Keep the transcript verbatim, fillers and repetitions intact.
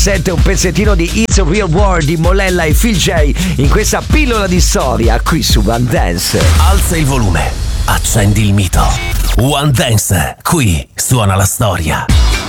Sente un pezzettino di It's a Real World di Molella e Phil J in questa pillola di storia qui su One Dance. Alza il volume, accendi il mito. One Dance, qui suona la storia.